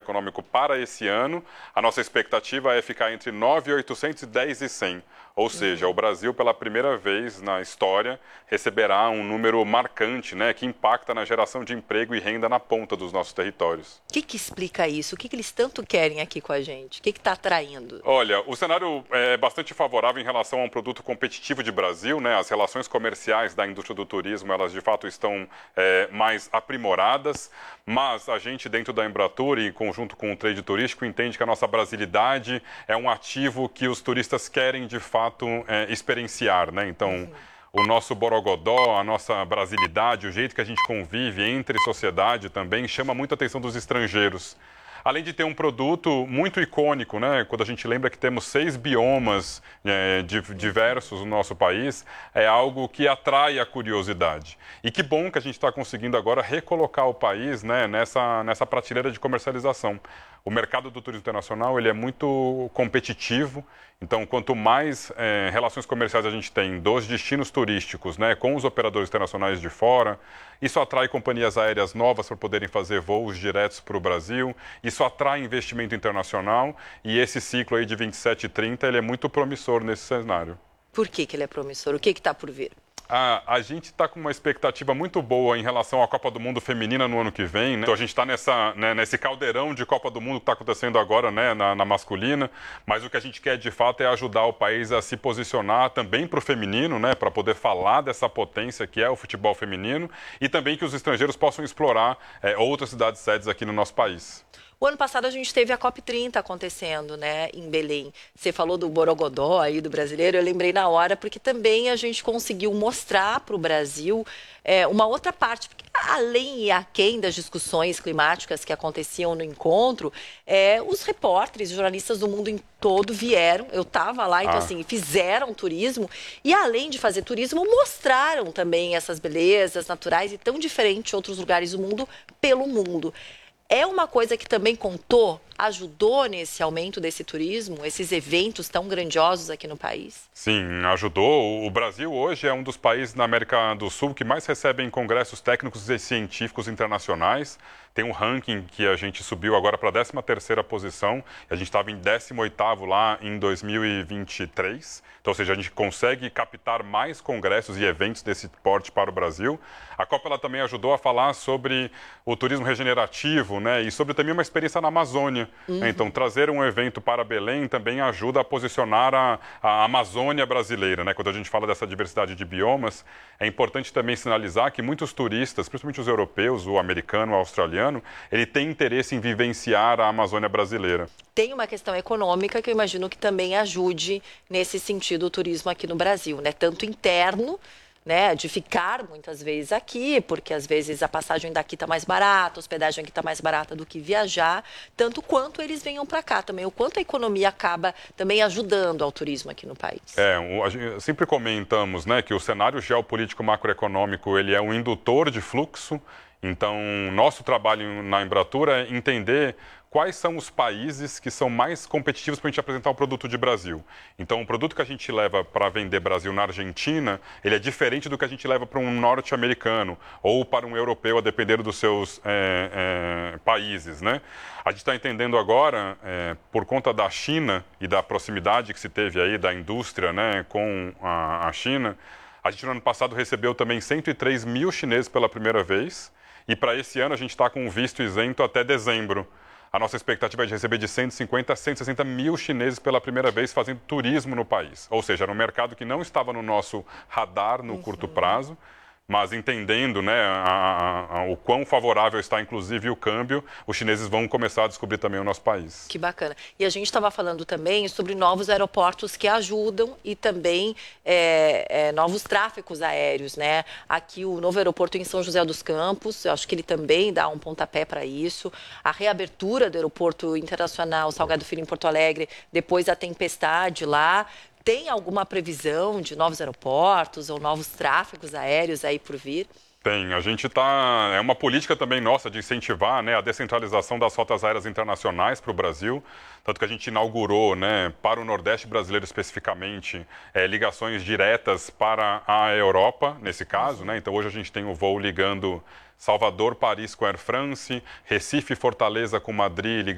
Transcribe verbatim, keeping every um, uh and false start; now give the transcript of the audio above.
macroeconômico para esse ano, a nossa expectativa é ficar entre nove mil e oitocentos e dez mil e cem. Ou seja, o Brasil, pela primeira vez na história, receberá um número marcante, né, que impacta na geração de emprego e renda na ponta dos nossos territórios. O que, que explica isso? O que, que eles tanto querem aqui com a gente? O que está atraindo? Olha, o cenário é bastante favorável em relação a um produto competitivo de Brasil, né? As relações comerciais da indústria do turismo, elas de fato estão é, mais aprimoradas, mas a gente dentro da Embratur, em conjunto com o trade turístico, entende que a nossa brasilidade é um ativo que os turistas querem de fato é, experienciar, né? Então, uhum. O nosso borogodó, a nossa brasilidade, o jeito que a gente convive entre sociedade também chama muito a atenção dos estrangeiros. Além de ter um produto muito icônico, né? Quando a gente lembra que temos seis biomas é, diversos no nosso país, é algo que atrai a curiosidade. E que bom que a gente está conseguindo agora recolocar o país, né, nessa, nessa prateleira de comercialização. O mercado do turismo internacional ele é muito competitivo, então quanto mais é, relações comerciais a gente tem dos destinos turísticos, né, com os operadores internacionais de fora, isso atrai companhias aéreas novas para poderem fazer voos diretos para o Brasil, isso atrai investimento internacional e esse ciclo aí de vinte e sete e trinta ele é muito promissor nesse cenário. Por que que ele é promissor? O que está por vir? A, a gente está com uma expectativa muito boa em relação à Copa do Mundo feminina no ano que vem, né? Então a gente está nessa, né, nesse caldeirão de Copa do Mundo que está acontecendo agora, né, na, na masculina, mas o que a gente quer de fato é ajudar o país a se posicionar também para o feminino, né, para poder falar dessa potência que é o futebol feminino e também que os estrangeiros possam explorar é, outras cidades sedes aqui no nosso país. O ano passado a gente teve a COP trinta acontecendo, né, em Belém. Você falou do borogodó aí do brasileiro, eu lembrei na hora, porque também a gente conseguiu mostrar para o Brasil é, uma outra parte, porque além e aquém das discussões climáticas que aconteciam no encontro, é, os repórteres, jornalistas do mundo em todo vieram, eu estava lá, então ah. assim, fizeram turismo e além de fazer turismo, mostraram também essas belezas naturais e tão diferentes de outros lugares do mundo pelo mundo. É uma coisa que também contou, ajudou nesse aumento desse turismo, esses eventos tão grandiosos aqui no país? Sim, ajudou. O Brasil hoje é um dos países na América do Sul que mais recebem congressos técnicos e científicos internacionais. Tem um ranking que a gente subiu agora para a décima terceira posição. A gente estava em décimo oitavo lá em dois mil e vinte e três. Então, ou seja, a gente consegue captar mais congressos e eventos desse porte para o Brasil. A Copa ela também ajudou a falar sobre o turismo regenerativo, né? E sobre também uma experiência na Amazônia. Uhum. Então, trazer um evento para Belém também ajuda a posicionar a, a Amazônia brasileira, né? Quando a gente fala dessa diversidade de biomas, é importante também sinalizar que muitos turistas, principalmente os europeus, o americano, o australiano, ele tem interesse em vivenciar a Amazônia brasileira. Tem uma questão econômica que eu imagino que também ajude nesse sentido o turismo aqui no Brasil, né? Tanto interno, né, de ficar muitas vezes aqui, porque às vezes a passagem daqui está mais barata, a hospedagem aqui está mais barata do que viajar, tanto quanto eles venham para cá também, o quanto a economia acaba também ajudando ao turismo aqui no país. É, a gente, sempre comentamos, né, que o cenário geopolítico macroeconômico ele é um indutor de fluxo, então nosso trabalho na Embratur é entender quais são os países que são mais competitivos para a gente apresentar o produto de Brasil. Então, o produto que a gente leva para vender Brasil na Argentina, ele é diferente do que a gente leva para um norte-americano ou para um europeu, a depender dos seus é, é, países, né? A gente está entendendo agora, é, por conta da China e da proximidade que se teve aí da indústria, né, com a, a China, a gente no ano passado recebeu também cento e três mil chineses pela primeira vez e para esse ano a gente está com um visto isento até dezembro. A nossa expectativa é de receber de cento e cinquenta a cento e sessenta mil chineses pela primeira vez fazendo turismo no país. Ou seja, era um mercado que não estava no nosso radar no uhum. curto prazo, mas entendendo, né, a, a, o quão favorável está, inclusive, o câmbio, os chineses vão começar a descobrir também o nosso país. Que bacana. E a gente estava falando também sobre novos aeroportos que ajudam e também é, é, novos tráfegos aéreos, né? Aqui o novo aeroporto em São José dos Campos, eu acho que ele também dá um pontapé para isso. A reabertura do aeroporto internacional Salgado Filho em Porto Alegre, depois da tempestade lá. Tem alguma previsão de novos aeroportos ou novos tráfegos aéreos aí por vir? Tem. A gente está... É uma política também nossa de incentivar, né, a descentralização das rotas aéreas internacionais para o Brasil. Tanto que a gente inaugurou, né, para o Nordeste brasileiro especificamente, é, ligações diretas para a Europa, nesse caso. Né? Então, hoje a gente tem o voo ligando Salvador, Paris com Air France, Recife, Fortaleza com Madrid,